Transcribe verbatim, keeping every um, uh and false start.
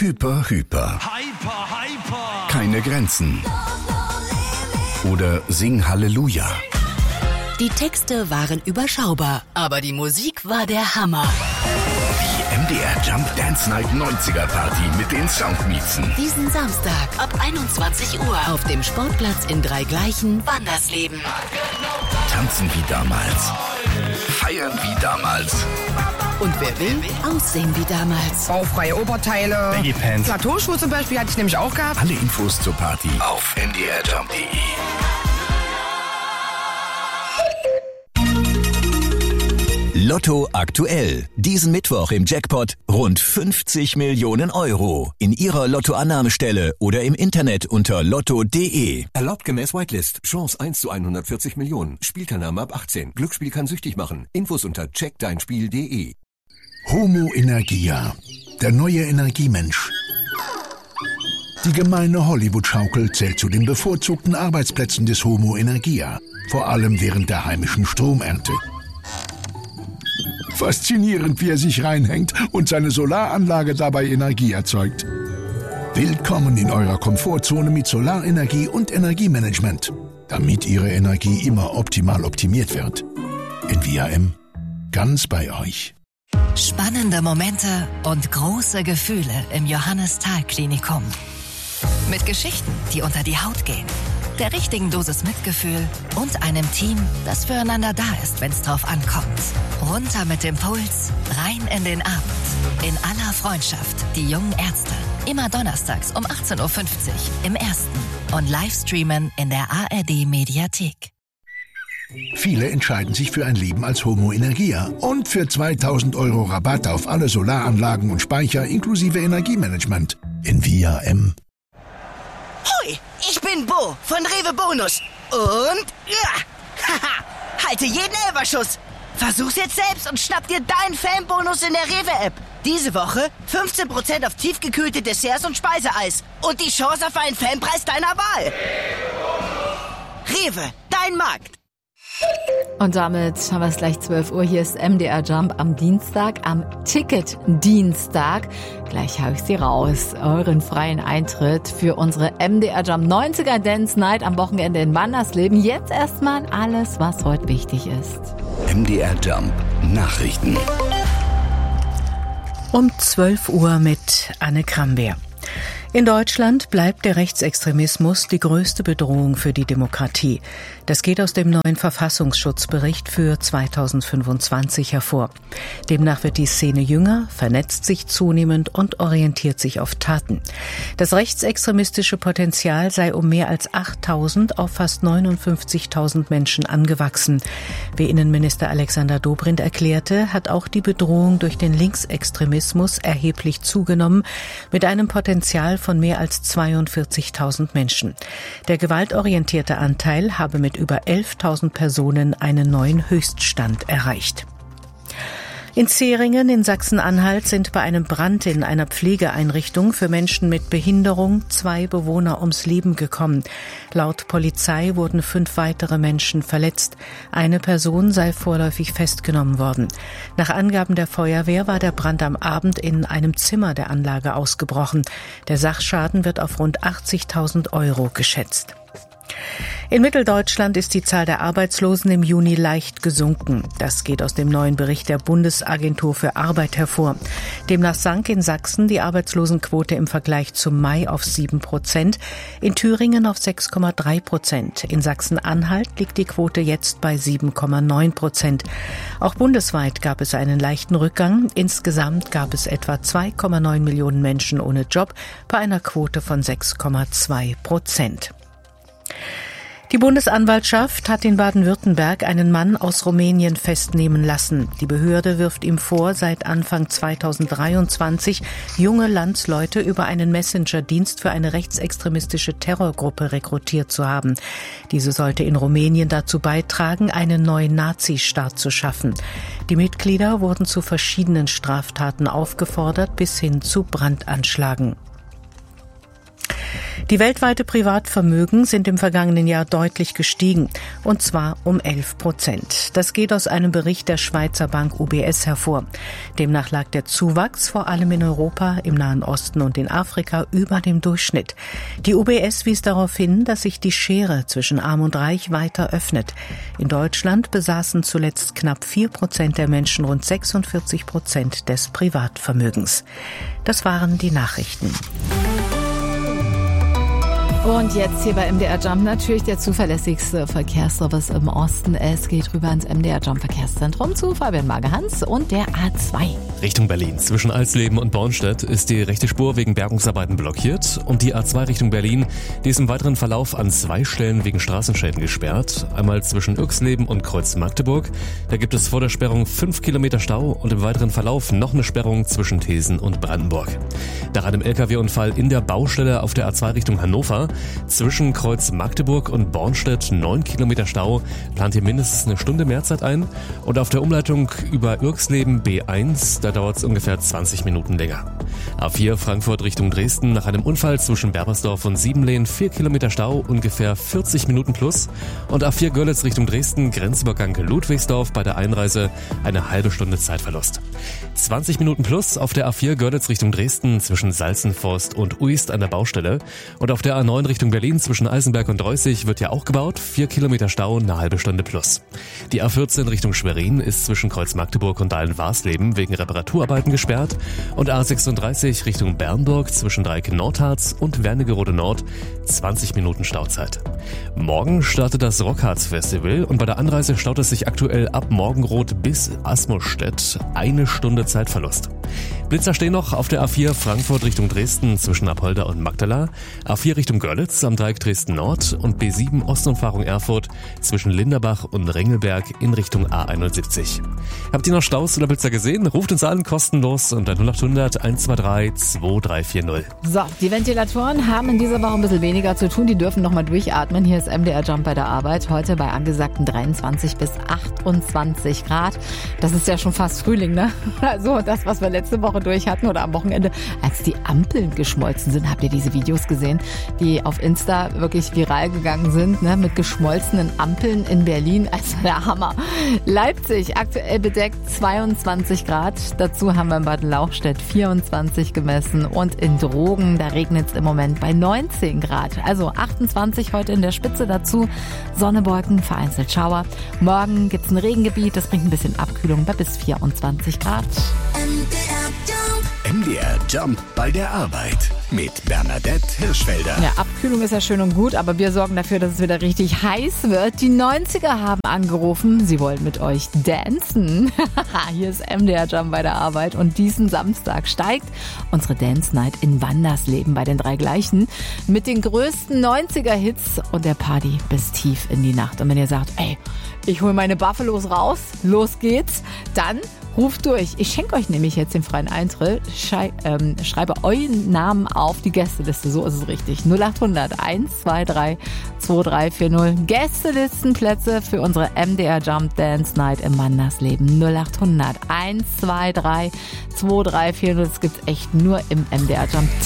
Hyper, hyper. Hyper, hyper. Keine Grenzen. Oder Sing Halleluja. Die Texte waren überschaubar, aber die Musik war der Hammer. Die M D R Jump Dance Night neunziger Party mit den Soundmiezen. Diesen Samstag ab einundzwanzig Uhr auf dem Sportplatz in Dreigleichen, Wandersleben. Tanzen wie damals. Feiern wie damals. Und wer will, aussehen wie damals. Baufreie Oberteile. Baggy Pants. Plateauschuhe zum Beispiel hatte ich nämlich auch gehabt. Alle Infos zur Party auf m d r jump punkt d e. Lotto aktuell. Diesen Mittwoch im Jackpot rund fünfzig Millionen Euro. In Ihrer Lottoannahmestelle oder im Internet unter lotto punkt d e. Erlaubt gemäß Whitelist. Chance eins zu hundertvierzig Millionen. Spielteilnahme ab achtzehn. Glücksspiel kann süchtig machen. Infos unter check dein spiel punkt d e. Homo Energia, der neue Energiemensch. Die gemeine Hollywood-Schaukel zählt zu den bevorzugten Arbeitsplätzen des Homo Energia, vor allem während der heimischen Stromernte. Faszinierend, wie er sich reinhängt und seine Solaranlage dabei Energie erzeugt. Willkommen in eurer Komfortzone mit Solarenergie und Energiemanagement, damit Ihre Energie immer optimal optimiert wird. In V R M, ganz bei euch. Spannende Momente und große Gefühle im Johannes-Thal-Klinikum. Mit Geschichten, die unter die Haut gehen, der richtigen Dosis Mitgefühl und einem Team, das füreinander da ist, wenn es drauf ankommt. Runter mit dem Puls, rein in den Abend. In aller Freundschaft, die jungen Ärzte. Immer donnerstags um achtzehn Uhr fünfzig im Ersten und Livestreamen in der A R D-Mediathek. Viele entscheiden sich für ein Leben als Homo Energia und für zweitausend Euro Rabatt auf alle Solaranlagen und Speicher inklusive Energiemanagement in V R M. Hoi, ich bin Bo von Rewe Bonus und ja, haha, halte jeden Elferschuss. Versuch's jetzt selbst und schnapp dir deinen Fanbonus in der Rewe-App. Diese Woche fünfzehn Prozent auf tiefgekühlte Desserts und Speiseeis und die Chance auf einen Fanpreis deiner Wahl. Rewe, dein Markt. Und damit haben wir es gleich zwölf Uhr. Hier ist M D R Jump am Dienstag, am Ticket-Dienstag. Gleich habe ich Sie raus. Euren freien Eintritt für unsere M D R Jump neunziger Dance Night am Wochenende in Wandersleben. Jetzt erstmal alles, was heute wichtig ist. M D R Jump Nachrichten. Um zwölf Uhr mit Anne Krambeer. In Deutschland bleibt der Rechtsextremismus die größte Bedrohung für die Demokratie. Das geht aus dem neuen Verfassungsschutzbericht für zweitausendfünfundzwanzig hervor. Demnach wird die Szene jünger, vernetzt sich zunehmend und orientiert sich auf Taten. Das rechtsextremistische Potenzial sei um mehr als achttausend auf fast neunundfünfzigtausend Menschen angewachsen. Wie Innenminister Alexander Dobrindt erklärte, hat auch die Bedrohung durch den Linksextremismus erheblich zugenommen, mit einem Potenzial von mehr als zweiundvierzigtausend Menschen. Der gewaltorientierte Anteil habe mit über elftausend Personen einen neuen Höchststand erreicht. In Zähringen in Sachsen-Anhalt sind bei einem Brand in einer Pflegeeinrichtung für Menschen mit Behinderung zwei Bewohner ums Leben gekommen. Laut Polizei wurden fünf weitere Menschen verletzt. Eine Person sei vorläufig festgenommen worden. Nach Angaben der Feuerwehr war der Brand am Abend in einem Zimmer der Anlage ausgebrochen. Der Sachschaden wird auf rund achtzigtausend Euro geschätzt. In Mitteldeutschland ist die Zahl der Arbeitslosen im Juni leicht gesunken. Das geht aus dem neuen Bericht der Bundesagentur für Arbeit hervor. Demnach sank in Sachsen die Arbeitslosenquote im Vergleich zum Mai auf sieben Prozent, in Thüringen auf sechs Komma drei Prozent. In Sachsen-Anhalt liegt die Quote jetzt bei sieben Komma neun Prozent. Auch bundesweit gab es einen leichten Rückgang. Insgesamt gab es etwa zwei Komma neun Millionen Menschen ohne Job bei einer Quote von sechs Komma zwei Prozent. Die Bundesanwaltschaft hat in Baden-Württemberg einen Mann aus Rumänien festnehmen lassen. Die Behörde wirft ihm vor, seit Anfang zweitausenddreiundzwanzig junge Landsleute über einen Messenger-Dienst für eine rechtsextremistische Terrorgruppe rekrutiert zu haben. Diese sollte in Rumänien dazu beitragen, einen neuen Nazistaat zu schaffen. Die Mitglieder wurden zu verschiedenen Straftaten aufgefordert, bis hin zu Brandanschlägen. Die weltweite Privatvermögen sind im vergangenen Jahr deutlich gestiegen, und zwar um elf Prozent. Das geht aus einem Bericht der Schweizer Bank U B S hervor. Demnach lag der Zuwachs vor allem in Europa, im Nahen Osten und in Afrika über dem Durchschnitt. Die U B S wies darauf hin, dass sich die Schere zwischen Arm und Reich weiter öffnet. In Deutschland besaßen zuletzt knapp vier Prozent der Menschen rund sechsundvierzig Prozent des Privatvermögens. Das waren die Nachrichten. Und jetzt hier bei M D R Jump natürlich der zuverlässigste Verkehrsservice im Osten. Es geht rüber ins M D R Jump Verkehrszentrum zu Fabian Magehans und der A zwei. Richtung Berlin. Zwischen Alsleben und Bornstedt ist die rechte Spur wegen Bergungsarbeiten blockiert und die A zwei Richtung Berlin, die ist im weiteren Verlauf an zwei Stellen wegen Straßenschäden gesperrt. Einmal zwischen Yxleben und Kreuz Magdeburg. Da gibt es vor der Sperrung fünf Kilometer Stau und im weiteren Verlauf noch eine Sperrung zwischen Thesen und Brandenburg. Nach einem L K W-Unfall in der Baustelle auf der A zwei Richtung Hannover. Zwischen Kreuz Magdeburg und Bornstedt neun Kilometer Stau, plant hier mindestens eine Stunde Mehrzeit ein. Und auf der Umleitung über Yxleben B eins, da dauert es ungefähr zwanzig Minuten länger. A vier Frankfurt Richtung Dresden, nach einem Unfall zwischen Berbersdorf und Siebenlehn vier Kilometer Stau, ungefähr vierzig Minuten plus. Und A vier Görlitz Richtung Dresden, Grenzübergang Ludwigsdorf, bei der Einreise eine halbe Stunde Zeitverlust. zwanzig Minuten plus auf der A vier Görlitz Richtung Dresden zwischen Salzenforst und Uist an der Baustelle. Und auf der A neun Richtung Berlin zwischen Eisenberg und Reußig wird ja auch gebaut. vier Kilometer Stau, eine halbe Stunde plus. Die A vierzehn Richtung Schwerin ist zwischen Kreuz Magdeburg und Dahlen-Warsleben wegen Reparaturarbeiten gesperrt. Und A sechsunddreißig Richtung Bernburg zwischen Dreieck Nordharz und Wernigerode Nord zwanzig Minuten Stauzeit. Morgen startet das Rockharz-Festival und bei der Anreise staut es sich aktuell ab Morgenroth bis Asmustedt eine Stunde Zeitverlust. Blitzer stehen noch auf der A vier Frankfurt Richtung Dresden zwischen Apolda und Magdala, A vier Richtung Görlitz am Dreieck Dresden Nord und B sieben Ostumfahrung Erfurt zwischen Linderbach und Ringelberg in Richtung A einundsiebzig. Habt ihr noch Staus oder Blitzer gesehen? Ruft uns an, kostenlos unter null acht hundert eins zwei drei zwei drei vier null. So, die Ventilatoren haben in dieser Woche ein bisschen weniger zu tun. Die dürfen nochmal durchatmen. Hier ist M D R Jump bei der Arbeit. Heute bei angesagten dreiundzwanzig bis achtundzwanzig Grad. Das ist ja schon fast Frühling, ne? Also das, was wir letzte Woche durch hatten oder am Wochenende, als die Ampeln geschmolzen sind. Habt ihr diese Videos gesehen, die auf Insta wirklich viral gegangen sind, ne? Mit geschmolzenen Ampeln in Berlin. Also der Hammer. Leipzig aktuell bedeckt zweiundzwanzig Grad. Dazu haben wir in Bad Lauchstädt vierundzwanzig gemessen und in Drogen, da regnet es im Moment bei neunzehn Grad. Also achtundzwanzig heute in der Spitze, dazu Sonne, Wolken, vereinzelt Schauer. Morgen gibt es ein Regengebiet, das bringt ein bisschen Abkühlung bei bis vierundzwanzig Grad. M D R Jump bei der Arbeit mit Bernadette Hirschfelder. Ja, Abkühlung ist ja schön und gut, aber wir sorgen dafür, dass es wieder richtig heiß wird. Die neunziger haben angerufen, sie wollen mit euch dancen. Hier ist M D R Jump bei der Arbeit und diesen Samstag steigt unsere Dance Night in Wandersleben bei den drei Gleichen mit den größten neunziger-Hits und der Party bis tief in die Nacht. Und wenn ihr sagt, ey, ich hole meine Buffalos raus, los geht's, dann ruft durch. Ich schenke euch nämlich jetzt den freien Eintritt. Schrei, ähm, schreibe euren Namen auf die Gästeliste. So ist es richtig. null acht hundert eins zwei drei zwei drei vier null. Gästelistenplätze für unsere M D R Jump Dance Night im Wandersleben. null acht hundert eins zwei drei zwei drei vier null. Das gibt's echt nur im M D R Jump